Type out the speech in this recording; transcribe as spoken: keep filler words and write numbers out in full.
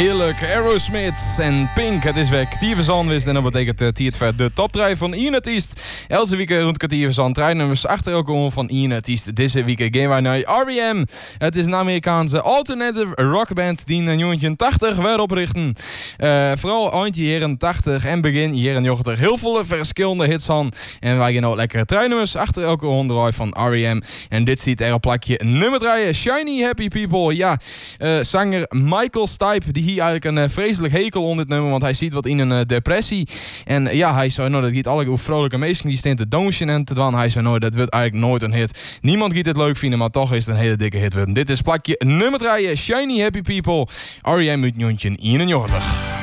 Heerlijk, Aerosmith en Pink. Het is weer kwartier van wist en dat betekent uh, tijd voor de top drie van Ian Artiest. Elke week rond kwartier van drie nummers achter elkaar van Ian Artiest. Deze week gaan wij naar R E M. Het is een Amerikaanse alternative rockband die in negentien tachtig werd oprichten. Uh, vooral eind jaren tachtig en begin jaren negentig heel veel verschillende hits aan. En wij gaan ook lekkere drie nummers achter elke onderdraai van R E M. En dit ziet er op plakje nummer drie, Shiny Happy People. Ja, uh, zanger Michael Stipe, die hier eigenlijk een uh, vreselijk hekel onder dit nummer, want hij ziet wat in een uh, depressie. En uh, ja, hij zei nou, dat giet alle hoe vrolijke mensen die staan te dansen en te doen. Hij zei nou, dat wordt eigenlijk nooit een hit. Niemand giet het leuk vinden, maar toch is het een hele dikke hit worden. Dit is plakje nummer drie, Shiny Happy People, R E M uit negentien eenennegentig.